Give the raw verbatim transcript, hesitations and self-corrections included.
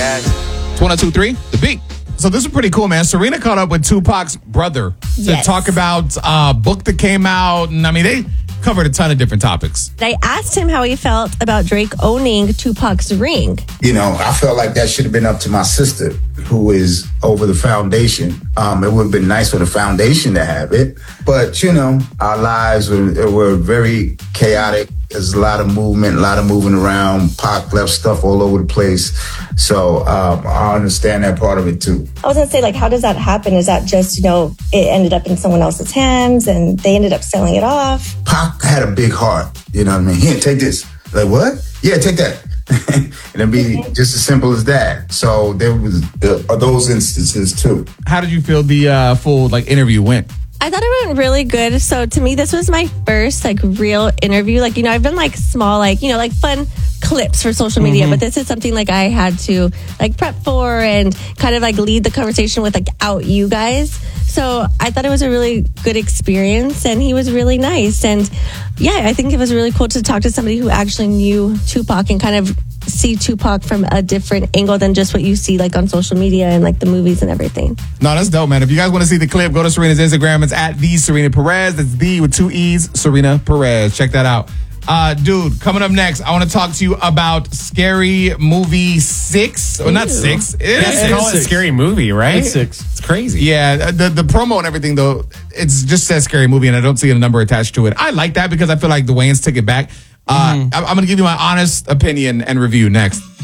Perez. It's one oh two point three, The Beat. So this is pretty cool, man. Serena caught up with Tupac's brother to Yes. talk about a uh, book that came out. And I mean, they covered a ton of different topics. I asked him how he felt about Drake owning Tupac's ring. You know, I felt like that should have been up to my sister, who is over the foundation. Um, it would have been nice for the foundation to have it. But, you know, our lives were, were very chaotic. There's a lot of movement, a lot of moving around. Pac left stuff all over the place. So um, I understand that part of it, too. I was going to say, like, how does that happen? Is that just, you know, it ended up in someone else's hands and they ended up selling it off? Pac had a big heart. You know what I mean? Here, take this. Like, what? Yeah, take that. And it'd be just as simple as that. So there was uh, those instances, too. How did you feel the uh, full like interview went? I thought it went really good. So to me, this was my first like real interview. Like, you know, I've done like small, like, you know, like fun clips for social media, Mm-hmm. but this is something like I had to like prep for and kind of like lead the conversation with like out you guys. So I thought it was a really good experience and he was really nice. And yeah, I think it was really cool to talk to somebody who actually knew Tupac and kind of see Tupac from a different angle than just what you see like on social media and like the movies and everything. No, that's dope, man. If you guys want to see the clip, go to Serena's Instagram. It's at the Serena Perez. That's the with two E's, Serena Perez. Check that out. Uh, dude, coming up next, I want to talk to you about Scary Movie six. Or not six. It is They six. call it a scary movie, right? It's six. It's crazy. Yeah, the the promo and everything, though, it's just says Scary Movie, and I don't see a number attached to it. I like that because I feel like the Wayans took it back. Uh, Mm-hmm. I'm, I'm going to give you my honest opinion and review next.